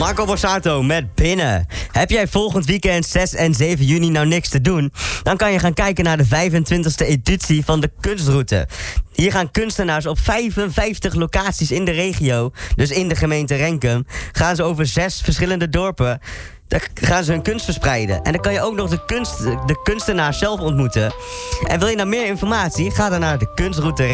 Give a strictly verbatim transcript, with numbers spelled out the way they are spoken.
Marco Borsato met Binnen. Heb jij volgend weekend zes en zeven juni nou niks te doen? Dan kan je gaan kijken naar de vijfentwintigste editie van de Kunstroute. Hier gaan kunstenaars op vijfenvijftig locaties in de regio, dus in de gemeente Renkum, gaan ze over zes verschillende dorpen. Daar gaan ze hun kunst verspreiden. En dan kan je ook nog de, kunst, de kunstenaar zelf ontmoeten. En wil je nou meer informatie? Ga dan naar de Kunstroute